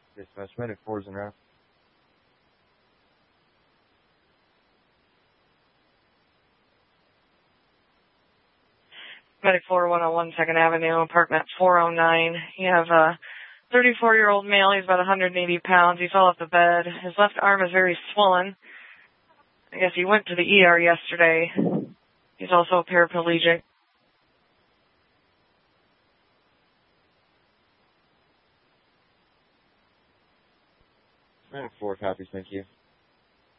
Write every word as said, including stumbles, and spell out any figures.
Dispatch, medic fours and route. Medic four, one oh one second Avenue, apartment four oh nine. You have a thirty-four-year-old male. He's about one hundred eighty pounds. He fell off the bed. His left arm is very swollen. I guess he went to the E R yesterday. He's also paraplegic. Medic four copies, thank you.